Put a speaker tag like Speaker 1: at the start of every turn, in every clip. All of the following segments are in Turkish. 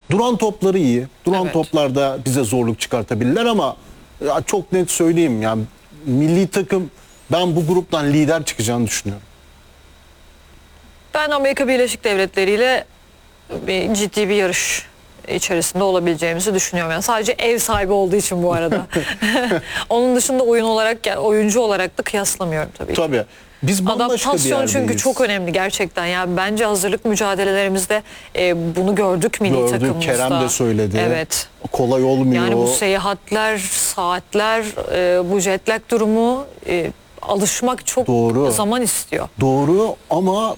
Speaker 1: Duran topları iyi. Duran
Speaker 2: Evet.
Speaker 1: toplarda bize zorluk çıkartabilirler ama ya çok net söyleyeyim yani milli takım ben bu gruptan lider çıkacağını düşünüyorum.
Speaker 2: Ben Amerika Birleşik Devletleri ile ciddi bir yarış içerisinde olabileceğimizi düşünüyorum. Yani sadece ev sahibi olduğu için bu arada. Onun dışında oyun olarak, yani oyuncu olarak da kıyaslamıyorum tabii ki.
Speaker 1: Tabii. Biz bambaşka bir
Speaker 2: Adaptasyon
Speaker 1: yerdeyiz.
Speaker 2: çünkü çok önemli gerçekten. Yani bence hazırlık mücadelelerimizde bunu gördük milli
Speaker 1: Gördük,
Speaker 2: takımımızda.
Speaker 1: Kerem de söyledi.
Speaker 2: Evet.
Speaker 1: Kolay olmuyor.
Speaker 2: Yani bu seyahatler, saatler, bu jet lag durumu alışmak çok
Speaker 1: Doğru.
Speaker 2: zaman istiyor.
Speaker 1: Doğru ama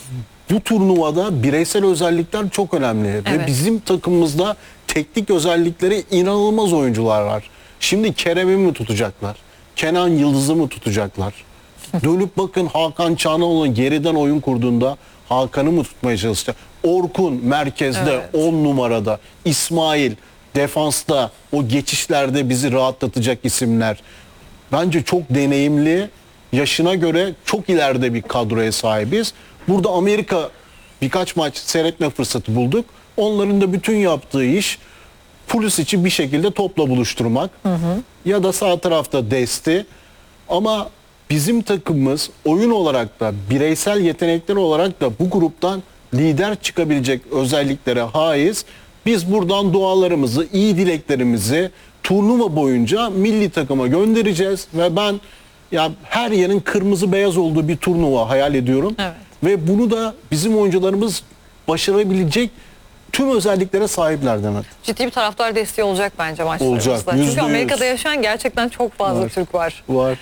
Speaker 1: bu turnuvada bireysel özellikler çok önemli. Ve
Speaker 2: Evet.
Speaker 1: bizim takımımızda teknik özellikleri inanılmaz oyuncular var. Şimdi Kerem'i mi tutacaklar? Kenan Yıldız'ı mı tutacaklar? Dönüp bakın Hakan Çağnaloğlu geriden oyun kurduğunda Hakan'ı mı tutmaya çalışacak? Orkun merkezde
Speaker 2: Evet.
Speaker 1: 10 numarada. İsmail defansta o geçişlerde bizi rahatlatacak isimler. Bence çok deneyimli, yaşına göre çok ileride bir kadroya sahibiz. Burada Amerika birkaç maç seyretme fırsatı bulduk. Onların da bütün yaptığı iş Pulisic'i bir şekilde topla buluşturmak. Ya da sağ tarafta Desti. Ama bizim takımımız oyun olarak da bireysel yetenekler olarak da bu gruptan lider çıkabilecek özelliklere haiz. Biz buradan dualarımızı, iyi dileklerimizi turnuva boyunca milli takıma göndereceğiz ve ben ya her yerin kırmızı beyaz olduğu bir turnuva hayal ediyorum.
Speaker 2: Evet.
Speaker 1: Ve bunu da bizim oyuncularımız başarabilecek tüm özelliklere sahipler Demet.
Speaker 2: Ciddi bir taraftar desteği olacak bence maçlarımızda.
Speaker 1: Olacak,
Speaker 2: Çünkü
Speaker 1: %100.
Speaker 2: Amerika'da yaşayan gerçekten çok fazla
Speaker 1: Var.
Speaker 2: Türk var.
Speaker 1: Var.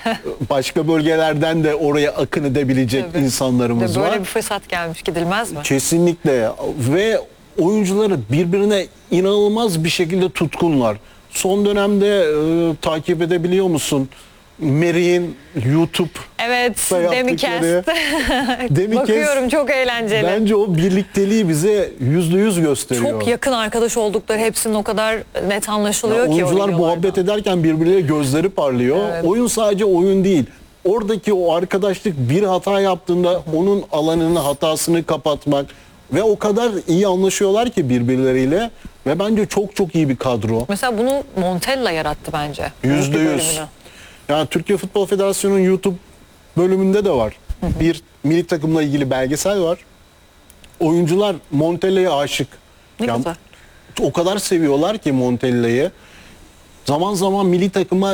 Speaker 1: Başka bölgelerden de oraya akın edebilecek
Speaker 2: Tabii.
Speaker 1: insanlarımız
Speaker 2: Böyle
Speaker 1: var.
Speaker 2: bir fırsat gelmiş, gidilmez mi?
Speaker 1: Kesinlikle ve oyuncuları birbirine inanılmaz bir şekilde tutkunlar. Son dönemde takip edebiliyor musun? Merih'in YouTube
Speaker 2: Evet,
Speaker 1: yaptıkları-
Speaker 2: Demikest.
Speaker 1: Demikest,
Speaker 2: Bakıyorum, çok eğlenceli.
Speaker 1: bence o birlikteliği bize %100 gösteriyor.
Speaker 2: Çok yakın arkadaş oldukları, hepsinin o kadar net anlaşılıyor ki. o
Speaker 1: Oyuncular
Speaker 2: videolarda.
Speaker 1: muhabbet ederken birbirleriyle gözleri parlıyor.
Speaker 2: Evet.
Speaker 1: Oyun sadece oyun değil. Oradaki o arkadaşlık bir hata yaptığında onun alanını, hatasını kapatmak ve o kadar iyi anlaşıyorlar ki birbirleriyle ve bence çok çok iyi bir kadro.
Speaker 2: Mesela bunu Montella yarattı bence.
Speaker 1: %100.
Speaker 2: Bu bölümünü.
Speaker 1: Yani Türkiye Futbol Federasyonu'nun YouTube bölümünde de var. Bir milli takımla ilgili belgesel var. Oyuncular Montella'ya aşık.
Speaker 2: Ne
Speaker 1: Yani
Speaker 2: güzel.
Speaker 1: o kadar seviyorlar ki Montella'yı. Zaman zaman milli takıma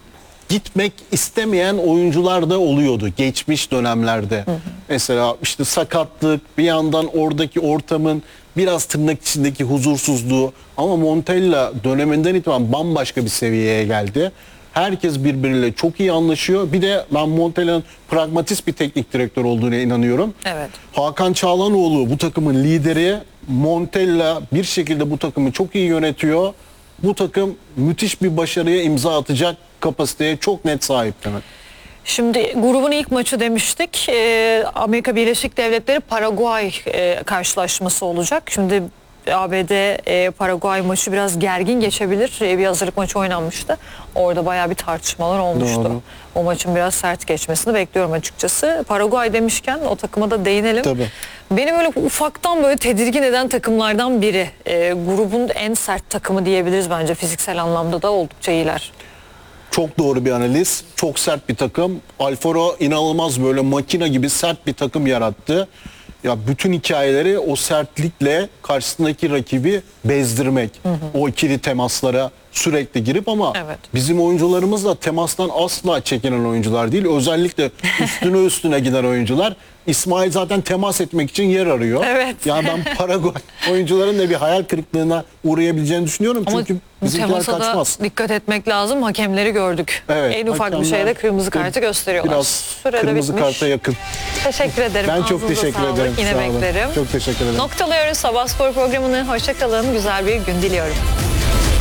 Speaker 1: gitmek istemeyen oyuncular da oluyordu geçmiş dönemlerde. Mesela işte sakatlık, bir yandan oradaki ortamın biraz tırnak içindeki huzursuzluğu ama Montella döneminden itibaren bambaşka bir seviyeye geldi. Herkes birbiriyle çok iyi anlaşıyor. Bir de ben Montella'nın pragmatist bir teknik direktör olduğuna inanıyorum.
Speaker 2: Evet.
Speaker 1: Hakan Çağlanoğlu bu takımın lideri. Montella bir şekilde bu takımı çok iyi yönetiyor. Bu takım müthiş bir başarıya imza atacak kapasiteye çok net sahip demek.
Speaker 2: Şimdi grubun ilk maçı demiştik. Amerika Birleşik Devletleri Paraguay karşılaşması olacak. Şimdi ABD Paraguay maçı biraz gergin geçebilir. Bir hazırlık maçı oynanmıştı. Orada bayağı bir tartışmalar olmuştu.
Speaker 1: Doğru.
Speaker 2: O maçın biraz sert geçmesini bekliyorum açıkçası. Paraguay demişken o takıma da değinelim.
Speaker 1: Tabii.
Speaker 2: Beni böyle ufaktan böyle tedirgin eden takımlardan biri. Grubun en sert takımı diyebiliriz bence, fiziksel anlamda da oldukça iyiler.
Speaker 1: Çok doğru bir analiz. Çok sert bir takım. Alfaro inanılmaz böyle makina gibi sert bir takım yarattı. Ya bütün hikayeleri o sertlikle karşısındaki rakibi bezdirmek. O ikili temaslara sürekli girip ama
Speaker 2: Evet.
Speaker 1: bizim oyuncularımız da temastan asla çekinen oyuncular değil. Özellikle üstüne giden oyuncular. İsmail zaten temas etmek için yer arıyor.
Speaker 2: Evet.
Speaker 1: Yani ben Paraguay oyuncuların da bir hayal kırıklığına uğrayabileceğini düşünüyorum.
Speaker 2: Ama
Speaker 1: Çünkü
Speaker 2: bu
Speaker 1: bizimkiler
Speaker 2: temasa da
Speaker 1: kaçmaz.
Speaker 2: dikkat etmek lazım. Hakemleri gördük.
Speaker 1: Evet,
Speaker 2: En ufak bir
Speaker 1: hakemler
Speaker 2: şeyde kırmızı kartı gösteriyorlar.
Speaker 1: Biraz
Speaker 2: Sürede
Speaker 1: kırmızı
Speaker 2: bitmiş.
Speaker 1: karta yakın.
Speaker 2: Teşekkür ederim.
Speaker 1: Ben çok
Speaker 2: Ağzınıza
Speaker 1: teşekkür
Speaker 2: sağlık.
Speaker 1: ederim.
Speaker 2: Yine
Speaker 1: Sağ olun.
Speaker 2: beklerim.
Speaker 1: Çok teşekkür ederim.
Speaker 2: Noktalıyoruz Sabah Spor programını. Hoşça kalın. Güzel bir gün diliyorum.